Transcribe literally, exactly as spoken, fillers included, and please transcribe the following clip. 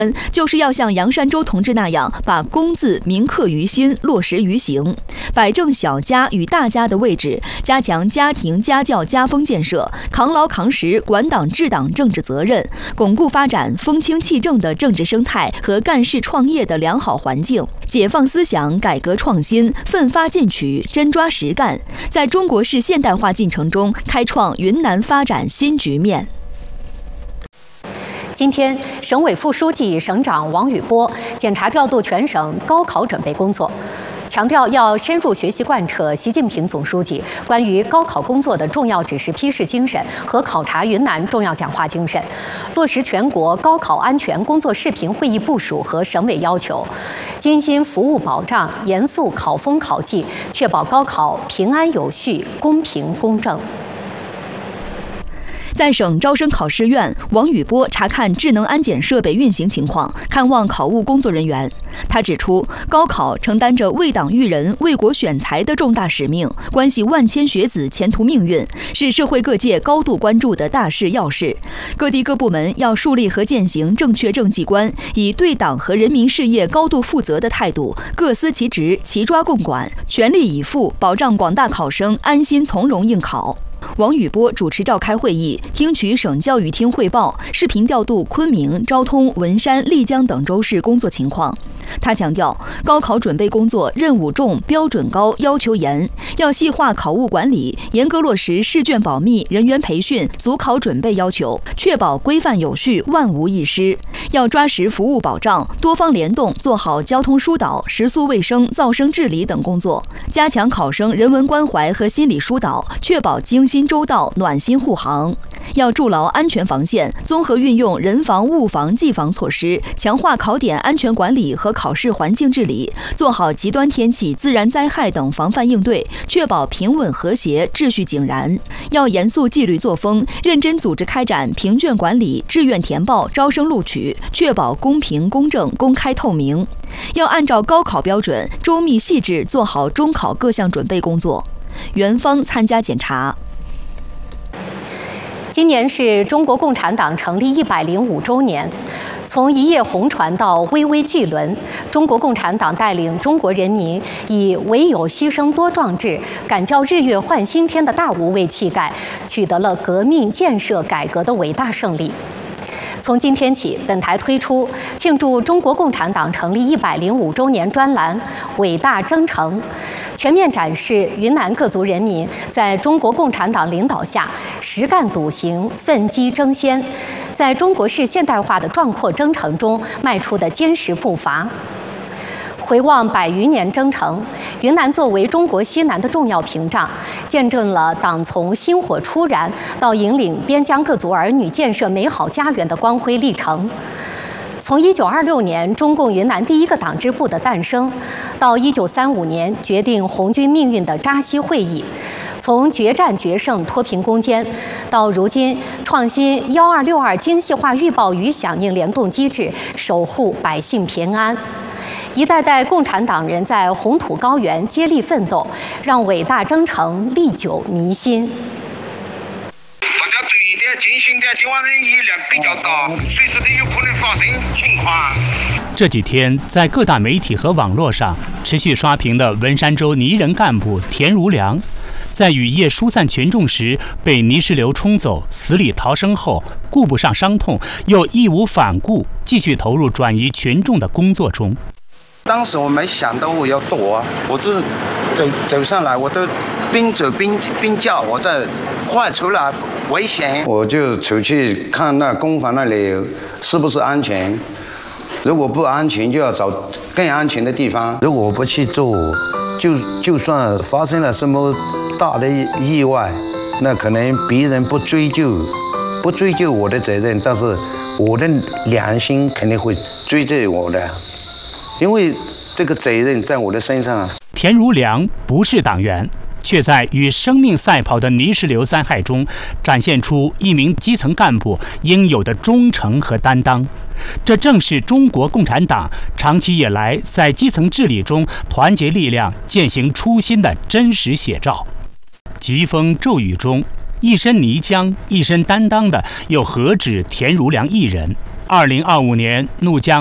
就是要像杨善洲同志那样，把公字铭刻于心，落实于行，摆正小家与大家的位置，加强家庭家教家风建设，扛牢扛实管党治党政治责任，巩固发展风清气正的政治生态和干事创业的良好环境，解放思想，改革创新，奋发进取，真抓实干，在中国式现代化进程中开创云南发展新局面。 今天，省委副书记、省长王宇波检查调度全省高考准备工作，强调要深入学习贯彻习近平总书记关于高考工作的重要指示批示精神和考察云南重要讲话精神，落实全国高考安全工作视频会议部署和省委要求，精心服务保障，严肃考风考纪，确保高考平安有序、公平公正。 在省招生考试院，王宇波查看智能安检设备运行情况，看望考务工作人员。他指出，高考承担着为党育人、为国选才的重大使命，关系万千学子前途命运，是社会各界高度关注的大事要事。各地各部门要树立和践行正确政绩观，以对党和人民事业高度负责的态度，各司其职、齐抓共管，全力以赴保障广大考生安心从容应考。王宇波主持召开会议，听取省教育厅汇报，视频调度昆明、昭通、文山、丽江等州市工作情况。他强调，高考准备工作任务重、标准高、要求严，要细化考务管理，严格落实试卷保密、人员培训、组考准备要求，确保规范有序、万无一失。要抓实服务保障，多方联动，做好交通疏导、食宿卫生、噪声治理等工作，加强考生人文关怀和心理疏导，确保精心周到、暖心护航。要筑牢安全防线，综合运用人防、物防、技防措施，强化考点安全管理和考试环境治理，做好极端天气、自然灾害等防范应对，确保平稳和谐、秩序井然。要严肃纪律作风，认真组织开展评卷管理、志愿填报、招生录取，确保公平、公正、公开透明。要按照高考标准，周密细致做好中考各项准备工作。袁芳参加检查。 今年是中国共产党成立一百零五周年，从一叶红船到巍巍巨轮，中国共产党带领中国人民以唯有牺牲多壮志，敢叫日月换新天的大无畏气概，取得了革命建设改革的伟大胜利。从今天起，本台推出庆祝中国共产党成立一百零五周年专栏《伟大征程》，全面展示云南各族人民在中国共产党领导下实干笃行、奋击争先，在中国式现代化的壮阔征程中迈出的坚实步伐。回望百余年征程，云南作为中国西南的重要屏障，见证了党从薪火初燃到引领边疆各族儿女建设美好家园的光辉历程。从一九二六年中共云南第一个党支部的诞生，到一九三五年决定红军命运的扎西会议，从决战决胜、脱贫攻坚，到如今创新幺二六二精细化预报与响应联动机制，守护百姓平安。一代代共产党人在红土高原接力奋斗，让伟大征程历久弥新。 大家注意点，警醒点，今晚人雨量比较大，随时都有可能发生情况。 这几天，在各大媒体和网络上持续刷屏的文山州泥人干部田如良，在雨夜疏散群众时被泥石流冲走，死里逃生后，顾不上伤痛，又义无反顾，继续投入转移群众的工作中。 当时我没想到我要躲啊，我就是走走上来，我都边走边边叫，我在快出来危险，我就出去看那工房那里是不是安全，如果不安全就要找更安全的地方。如果我不去做，就就算发生了什么大的意外，那可能别人不追究不追究我的责任，但是我的良心肯定会追究我的。因为这个责任在我的身上。 田如良不是党员，却在与生命赛跑的泥石流灾害中，展现出一名基层干部应有的忠诚和担当。这正是中国共产党长期以来在基层治理中团结力量、践行初心的真实写照。疾风骤雨中，一身泥浆、一身担当的，又何止田如良一人？ 二零二五年怒江